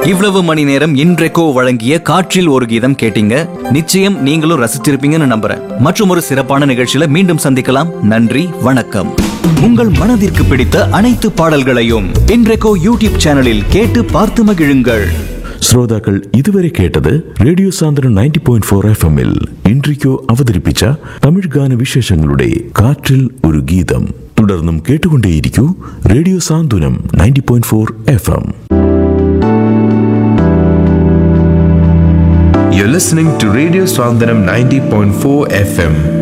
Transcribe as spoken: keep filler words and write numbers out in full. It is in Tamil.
இவ்வளவு மணி நேரம் இன்றைக்கோ வழங்கிய காற்றில் ஒரு கீதம் கேட்டீங்க. நிச்சயம் நீங்களும் ரசிச்சிருப்பீங்கன்னு நம்புறேன். மற்றும் ஒரு சிறப்பான நிகழ்ச்சியில மீண்டும் சந்திக்கலாம். நன்றி, வணக்கம். உங்கள் மனதிற்கு பிடித்த அனைத்து பாடல்களையும் இன்றைக்கோ யூடியூப் சேனலில் கேட்டு பார்த்து மகிழுங்கள். ശ്രോതാക്കൾ ഇതുവരെ കേട്ടത് റേഡിയോ സാന്ത്വനം നയൻറ്റി പോയിന്റ് ഫോർ എഫ് എമ്മിൽ ഇൻട്രിക്കോ അവതരിപ്പിച്ച തമിഴ് ഗാന വിശേഷങ്ങളുടെ കാറ്റിൽ ഒരു ഗീതം. തുടർന്നും കേട്ടുകൊണ്ടേയിരിക്കൂ radio Santhwanam ninety point four F M. You're listening to Radio Swandanam ninety point four F M.